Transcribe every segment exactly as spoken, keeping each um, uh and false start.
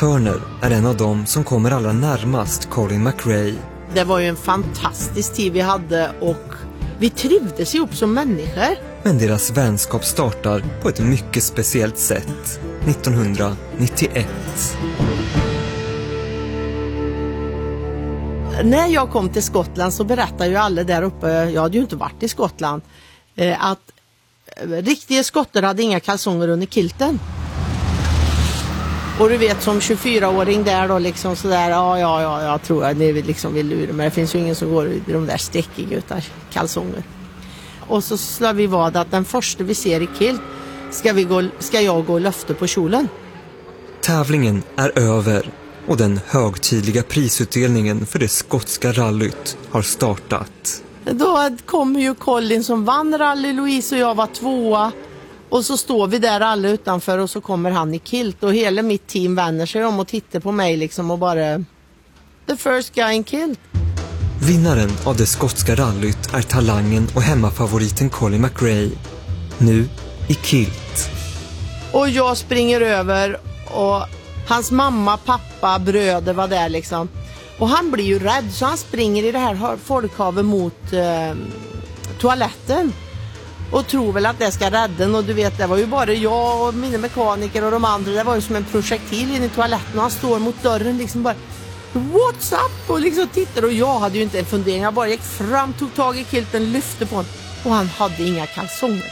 Turner är en av dem som kommer allra närmast Colin McRae. Det var ju en fantastisk tid vi hade och vi trivdes ihop som människor. Men deras vänskap startar på ett mycket speciellt sätt nittonhundranittioett. När jag kom till Skottland så berättade ju alla där uppe, jag hade ju inte varit i Skottland, att riktiga skotter hade inga kalsonger under kilten. Och du vet, som tjugofyraåring där då liksom sådär, ja, ja, ja, jag tror att ni liksom vill lura, men det finns ju ingen som går i de där sträckiga utan kalsonger. Och så slår vi vad att den första vi ser i kilt ska, vi gå, ska jag gå och löfta på kjolen. Tävlingen är över och den högtidliga prisutdelningen för det skotska rallyt har startat. Då kommer ju Colin som vann rally, Louise och jag var tvåa. Och så står vi där alla utanför och så kommer han i kilt. Och hela mitt team vänder sig om och tittar på mig liksom och bara... The first guy in kilt. Vinnaren av det skotska rallyt är talangen och hemmafavoriten Colin McRae. Nu i kilt. Och jag springer över och hans mamma, pappa, bröder var där liksom. Och han blir ju rädd så han springer i det här folkhavet mot eh, toaletten. Och tror väl att det ska rädda. Och du vet, det var ju bara jag och mina mekaniker och de andra. Det var ju som en projektil in i toaletten. Och han står mot dörren liksom bara, what's up? Och liksom tittar. Och jag hade ju inte en fundering. Jag bara gick fram, tog tag i kilten, lyfte på honom. Och han hade inga kalsonger.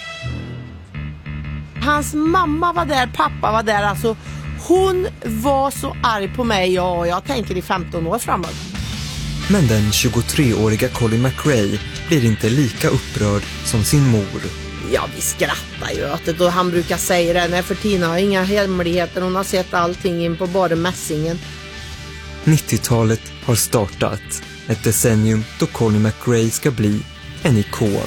Hans mamma var där, pappa var där. Alltså, hon var så arg på mig. Ja, jag tänker i femton år framåt. Men den tjugotreåriga Colin McRae blir inte lika upprörd som sin mor. Ja, vi skrattar ju åt det och han brukar säga det. Nej, för Tina har inga hemligheter. Hon har sett allting in på bara mässingen. nittiotalet har startat. Ett decennium då Colin McRae ska bli en ikon.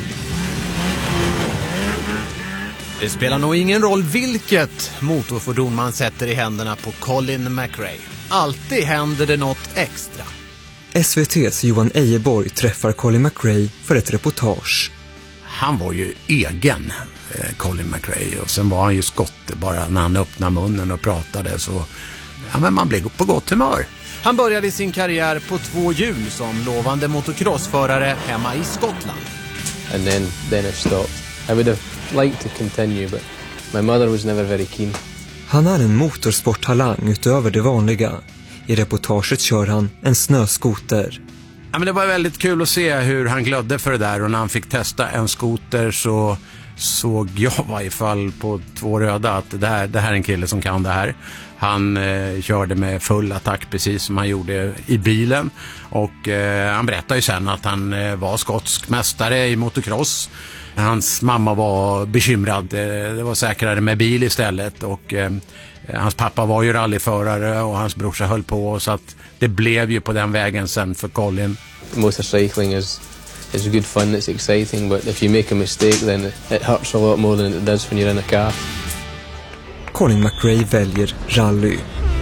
Det spelar nog ingen roll vilket motorfordon man sätter i händerna på Colin McRae. Alltid händer det något extra. S V T:s Johan Ejeborg träffar Colin McRae för ett reportage. Han var ju egen, eh, Colin McRae, och sen var han ju skotte bara när han öppnade munnen och pratade så ja, men man blev på gott humör. Han började sin karriär på två hjul som lovande motocrossförare hemma i Skottland. And then, then it stopped. I would have liked to continue, but my mother was never very keen. Han är en motorsporttalang utöver det vanliga. I reportaget kör han en snöskoter. Ja, men det var väldigt kul att se hur han glödde för det där, och när han fick testa en skoter så såg jag i varje fall på två röda att det här, det här är en kille som kan det här. Han eh, körde med full attack precis som han gjorde i bilen, och eh, han berättade ju sen att han eh, var skotsk mästare i motocross. Hans mamma var bekymrad, det var säkrare med bil istället, och eh, hans pappa var ju rallyförare och hans brorsa höll på, så att det blev ju på den vägen sen för Colin. Motorcycling is is good fun, it's exciting, but if you make a mistake then it hurts a lot more than it does when you're in a car. Colin McRae väljer rally.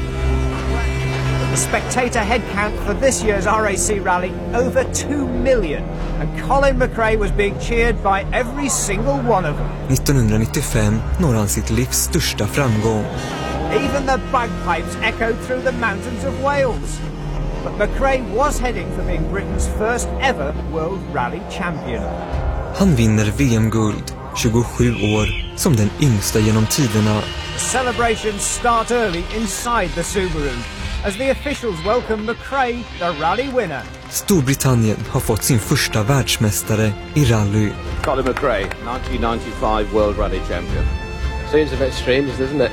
The spectator head count for this year's R A C rally over two million, and Colin McRae was being cheered by every single one of them. nittonhundranittiofem når han sitt livs största framgång. Even the bagpipes echoed through the mountains of Wales. But McRae was heading for being Britain's first ever World Rally Champion. Han vinner V M-guld, tjugosju år, som den yngsta genom tiderna. Celebrations start early inside the Subaru as the officials welcome McRae, the rally winner. Storbritannien har fått sin första världsmästare i rally. Colin McRae, nineteen ninety-five World Rally Champion. Sounds a bit strange, doesn't it?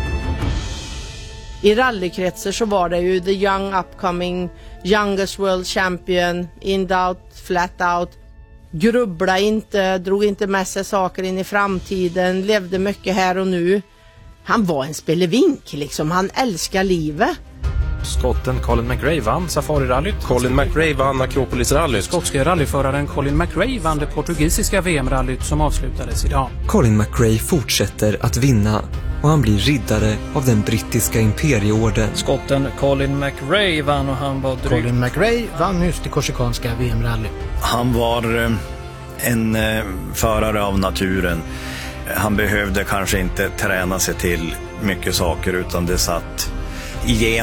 I rallykretsar så var det ju the young upcoming youngest world champion, in doubt, flat out. Grubbla inte, drog inte med sig saker in i framtiden, levde mycket här och nu. Han var en spelevink liksom, han älskar livet. Skotten Colin McRae vann Safari-rallyt. Colin McRae vann Akropolis-rallyt. Skotska rallyföraren Colin McRae vann det portugisiska V M-rallyt som avslutades idag. Colin McRae fortsätter att vinna och han blir riddare av den brittiska imperieorden. Skotten Colin McRae vann och han var dryg. Colin McRae vann just det korsikanska V M-rallyt. Han var en förare av naturen. Han behövde kanske inte träna sig till mycket saker, utan det satt igen.